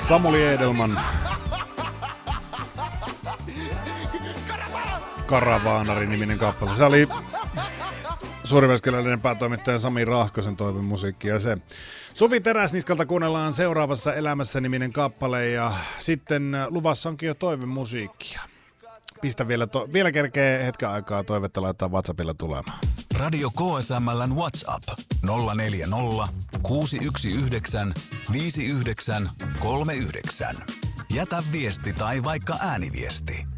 Samuli Edelman. Karavaanari-niminen kappale. Se oli suuriveskeläinen päätoimittajan Sami Rahkosen toivemusiikki ja se. Suvi Teräsniskalta kuunnellaan seuraavassa Elämässä-niminen kappale ja sitten luvassa onkin jo toivemusiikkia. Pistä vielä kerkee hetken aikaa toivetta laittaa WhatsAppilla tulemaan. Radio KSML:n WhatsApp 040 619 5939. Jätä viesti tai vaikka ääniviesti.